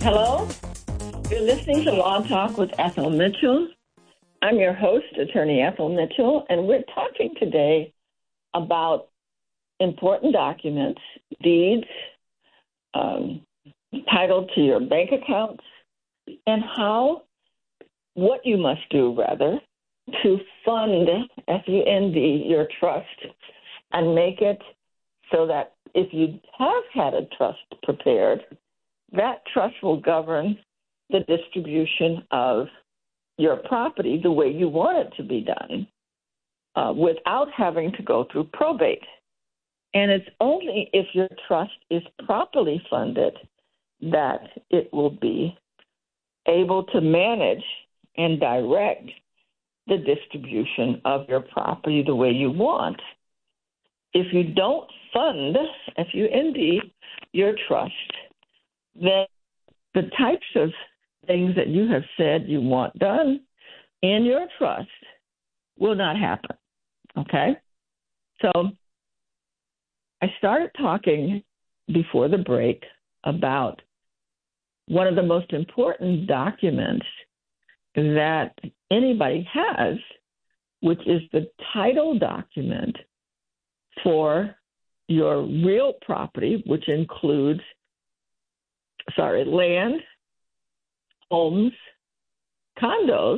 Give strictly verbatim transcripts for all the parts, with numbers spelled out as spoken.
Hello, you're listening to Law Talk with Ethel Mitchell. I'm your host, Attorney Ethel Mitchell, and we're talking today about important documents, deeds, um, title to your bank accounts, and how, what you must do, rather, to fund, F U N D, your trust and make it so that if you have had a trust prepared, that trust will govern the distribution of your property the way you want it to be done uh, without having to go through probate. And it's only if your trust is properly funded that it will be able to manage and direct the distribution of your property the way you want. If you don't fund, F U N D, your trust, then the types of things that you have said you want done in your trust will not happen, okay? So I started talking before the break about one of the most important documents that anybody has, which is the title document for your real property, which includes, sorry, land, homes, condos.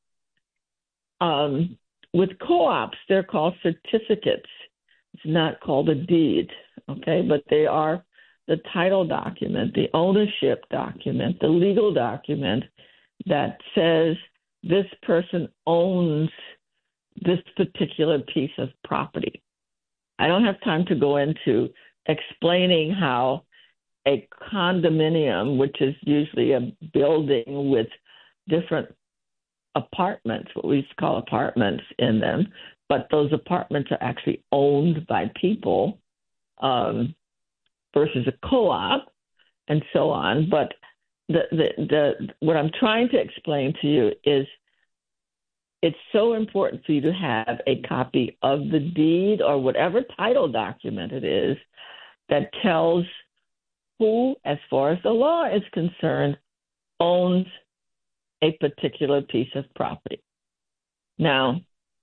Um, with co-ops, they're called certificates. It's not called a deed, okay? But they are the title document, the ownership document, the legal document that says this person owns this particular piece of property. I don't have time to go into explaining how a condominium, which is usually a building with different apartments, what we call apartments in them, but those apartments are actually owned by people um, versus a co-op and so on. But the, the, the what I'm trying to explain to you is it's so important for you to have a copy of the deed or whatever title document it is that tells who, as far as the law is concerned, owns a particular piece of property. Now,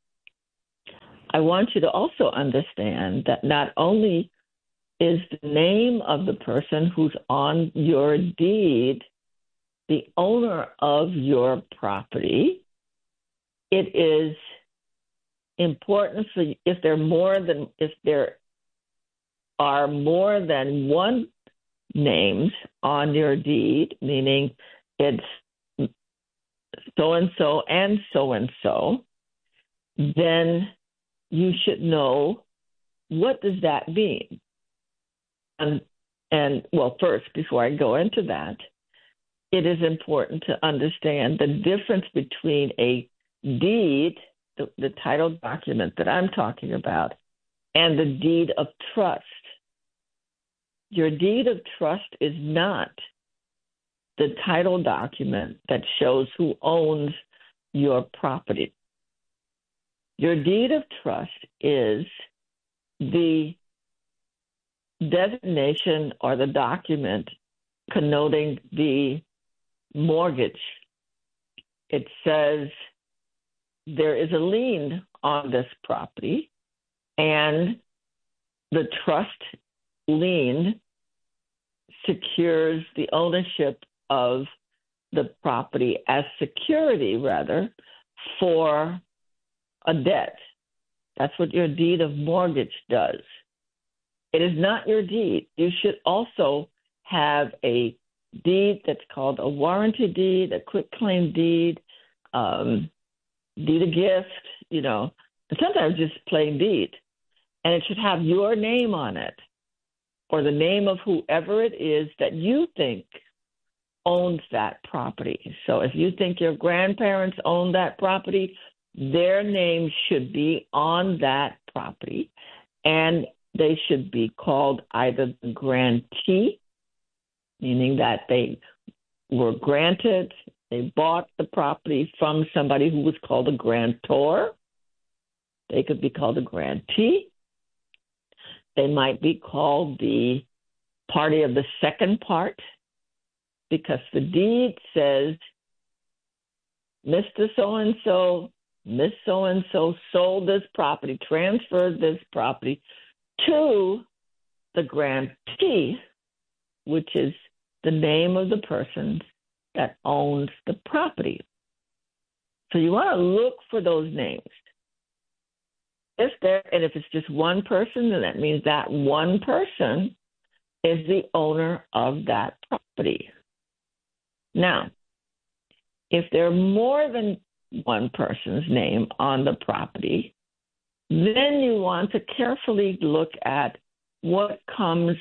I want you to also understand that not only is the name of the person who's on your deed the owner of your property, it is important for you, if there more than if there are more than one names on your deed, meaning it's so-and-so and so-and-so, then you should know, what does that mean? And, and well, first, before I go into that, it is important to understand the difference between a deed, the, the title document that I'm talking about, and the deed of trust. Your deed of trust is not the title document that shows who owns your property. Your deed of trust is the designation or the document connoting the mortgage. It says there is a lien on this property, and the trust lien secures the ownership of the property as security, rather, for a debt. That's what your deed of mortgage does. It is not your deed. You should also have a deed that's called a warranty deed, a quitclaim deed, um, deed of gift, you know, and sometimes just plain deed. And it should have your name on it, or the name of whoever it is that you think owns that property. So if you think your grandparents own that property, their name should be on that property, and they should be called either the grantee, meaning that they were granted, they bought the property from somebody who was called a grantor. They could be called a grantee. They might be called the party of the second part. because the deed says Mister So-and-so, Miss So-and-so sold this property, transferred this property to the grantee, which is the name of the person that owns the property. So you want to look for those names. If there, and if it's just one person, then that means that one person is the owner of that property. Now, if there are more than one person's name on the property, then you want to carefully look at what comes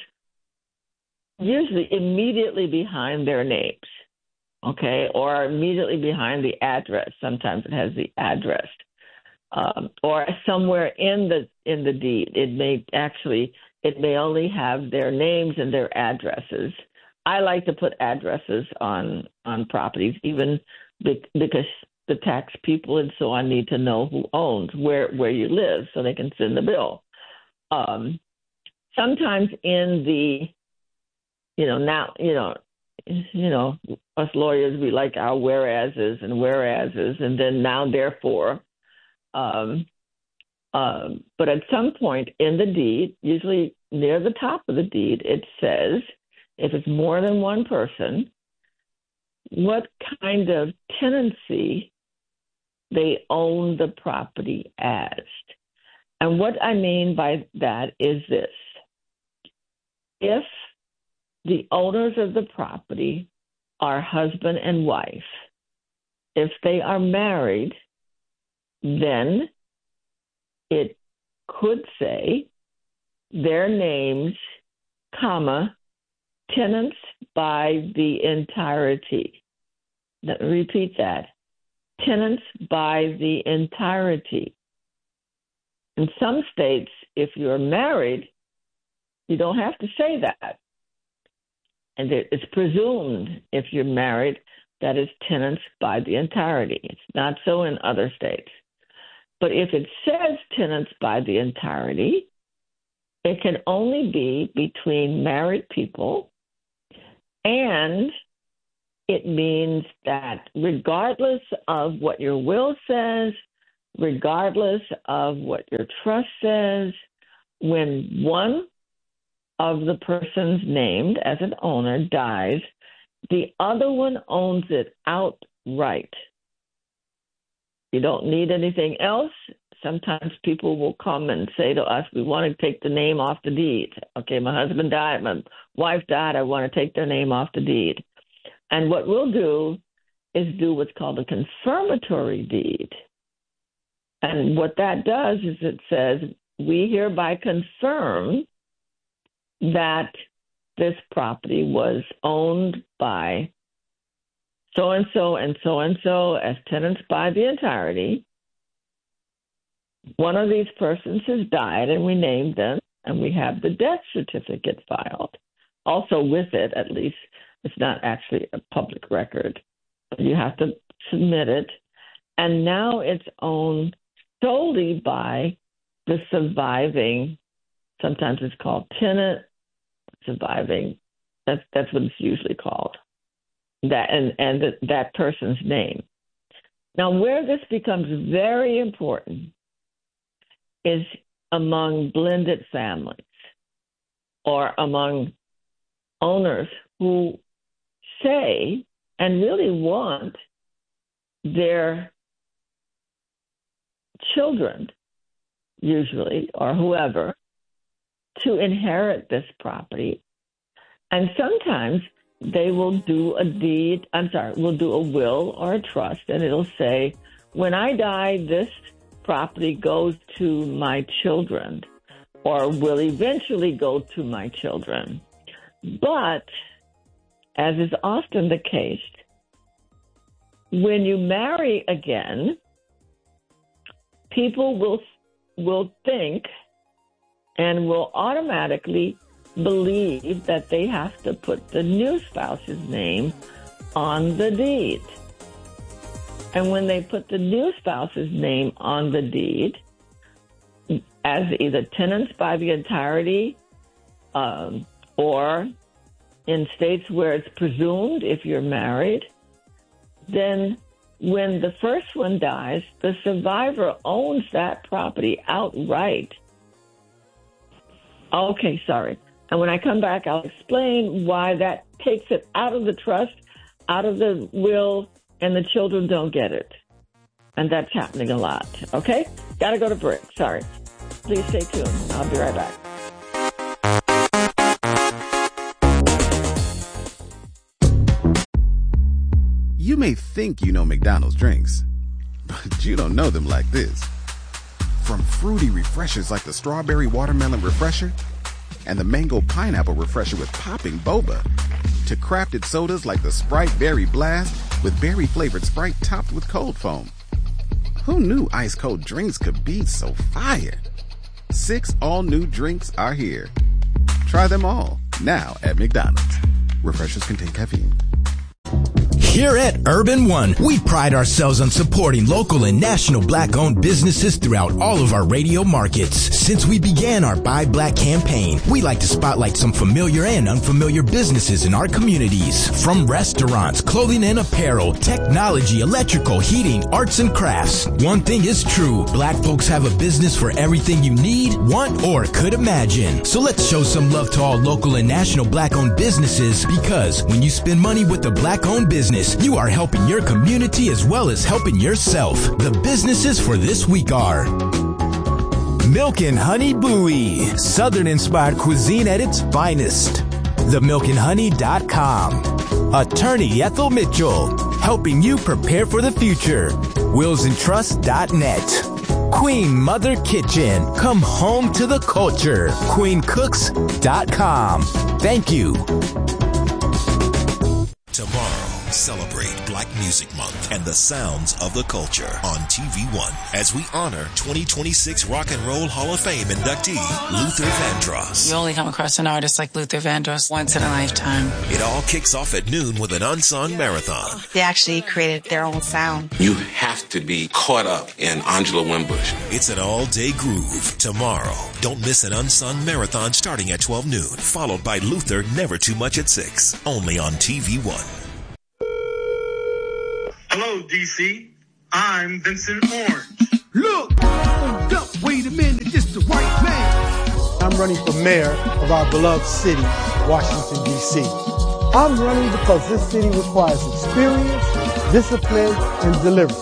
usually immediately behind their names, okay, or immediately behind the address. Sometimes it has the address, um, or somewhere in the in the deed. It may actually it may only have their names and their addresses. I like to put addresses on on properties, even because the tax people and so on need to know who owns where where you live, so they can send the bill. Um, sometimes in the You know, now, you know, you know, us lawyers, we like our whereases and whereases, and then now, therefore. Um, um, but at some point in the deed, usually near the top of the deed, it says, if it's more than one person, what kind of tenancy they own the property as. And what I mean by that is this. If the owners of the property are husband and wife, if they are married, then it could say their names, comma, tenants by the entirety. Let me repeat that. Tenants by the entirety. In some states, if you're married, you don't have to say that. And it's presumed if you're married that it's tenants by the entirety. It's not so in other states. But if it says tenants by the entirety, it can only be between married people, and it means that regardless of what your will says, regardless of what your trust says, when one of the persons named as an owner dies, the other one owns it outright. You don't need anything else. Sometimes people will come and say to us, we want to take the name off the deed. Okay, my husband died, my wife died, I want to take their name off the deed. And what we'll do is do what's called a confirmatory deed. And what that does is it says, we hereby confirm that this property was owned by so-and-so and so-and-so as tenants by the entirety. One of these persons has died, and we named them, and we have the death certificate filed. Also with it, at least, it's not actually a public record. You have to submit it. And now it's owned solely by the surviving, sometimes it's called tenant, surviving, that's, that's what it's usually called, that and, and the, that person's name. Now, where this becomes very important is among blended families or among owners who say and really want their children, usually, or whoever, to inherit this property. And sometimes they will do a deed, I'm sorry, will do a will or a trust, and it'll say, when I die, this property goes to my children, or will eventually go to my children. But, as is often the case, when you marry again, people will will think and will automatically believe that they have to put the new spouse's name on the deed. And when they put the new spouse's name on the deed, as either tenants by the entirety um, or in states where it's presumed if you're married, then when the first one dies, the survivor owns that property outright. Okay, sorry. And when I come back, I'll explain why that takes it out of the trust, out of the will, and the children don't get it. And that's happening a lot. Okay? Gotta go to break. Sorry. Please stay tuned. I'll be right back. You may think you know McDonald's drinks, but you don't know them like this. From fruity refreshers like the Strawberry Watermelon Refresher and the Mango Pineapple Refresher with popping boba, to crafted sodas like the Sprite Berry Blast with berry-flavored Sprite topped with cold foam. Who knew ice-cold drinks could be so fire? Six all-new drinks are here. Try them all, now at McDonald's. Refreshers contain caffeine. Here at Urban One, we pride ourselves on supporting local and national Black-owned businesses throughout all of our radio markets. Since we began our Buy Black campaign, we like to spotlight some familiar and unfamiliar businesses in our communities. From restaurants, clothing and apparel, technology, electrical, heating, arts and crafts. One thing is true, Black folks have a business for everything you need, want, or could imagine. So let's show some love to all local and national Black-owned businesses, because when you spend money with a Black-owned business, you are helping your community as well as helping yourself. The businesses for this week are Milk and Honey Bowie, Southern-inspired cuisine at its finest. the milk and honey dot com. Attorney Ethel Mitchell, helping you prepare for the future. wills and trust dot net. Queen Mother Kitchen, come home to the culture. queen cooks dot com. Thank you. Tomorrow, celebrate Black Music Month and the sounds of the culture on T V One as we honor twenty twenty-six Rock and Roll Hall of Fame inductee Luther Vandross. You only come across an artist like Luther Vandross once in a lifetime. It all kicks off at noon with an unsung marathon. They actually created their own sound. You have to be caught up in Angela Winbush. It's an all-day groove tomorrow. Don't miss an unsung marathon starting at twelve noon, followed by Luther Never Too Much at six, only on T V One. Hello, D C. I'm Vincent Orange. Look, hold up, wait a minute, this the right man. I'm running for mayor of our beloved city, Washington, D C. I'm running because this city requires experience, discipline, and delivery.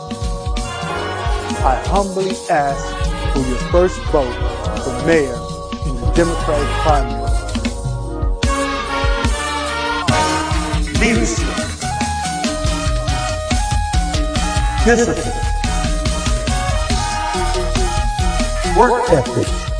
I humbly ask for your first vote for mayor in the Democratic primary. Leadership. Discipline. Work ethic.